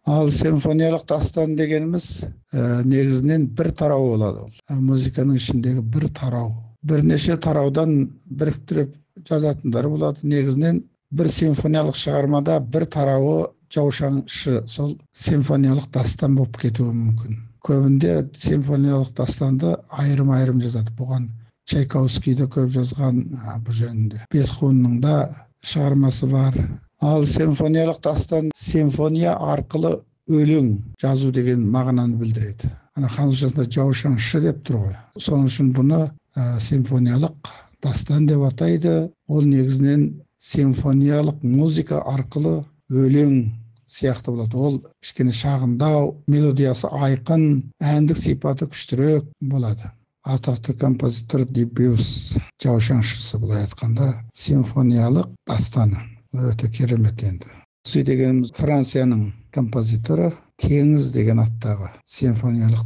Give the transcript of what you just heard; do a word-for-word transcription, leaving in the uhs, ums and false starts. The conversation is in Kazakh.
Ал симфониялық дастан дегеніміз ә, негізінен бір тарау болады. Ол Ә, музыканың ішіндегі бір тарау. Бірнеше тараудан біріктіріп жазатындар болады. Негізінен бір симфониялық шығармада бір тарауы жаушаңшы, сол симфониялық дастан болып кетуі мүмкін. Көбінде симфониялық дастанды айырым-айырым жазады. Бұған Чайковский да көп жазған ә, бұл жөнінде. Бетховеннің да шығармасы бар. Ал симфониялық дастан симфония арқылы өлең жазу деген мағынаны білдіреді. Ана ханзашасында жаушаңшы деп тұр ғой. Соның үшін бұны ә, симфониялық дастан деп атайды. Ол негізінен симфониялық музыка арқылы өлең сияқты болады. Ол кішкене шағындау, мелодиясы айқын, әндік сипаты күштірек болады. Атақты композитор Дебюс жаушаңшысы былай айтқанда симфониялық дастаны. Өте керемет енді. Осы дегеніміз Францияның композиторы, Теңіз деген аттағы симфониялық